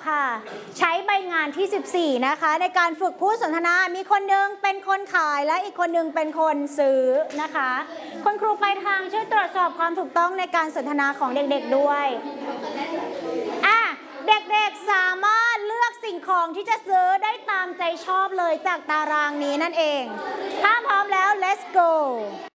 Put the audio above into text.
ค่ะใช้ใบงานที่ 14นะคะในการฝึกพูดสนทนามีคนนึงเป็นคนขายและอีกคนนึงเป็นคนซื้อนะคะคุณครูปลายทางช่วยตรวจสอบความถูกต้องในการสนทนาของเด็กๆด้วยเด็กๆสามารถเลือกสิ่งของที่จะซื้อได้ตามใจชอบเลยจากตารางนี้นั่นเองถ้าพร้อมแล้ว let's go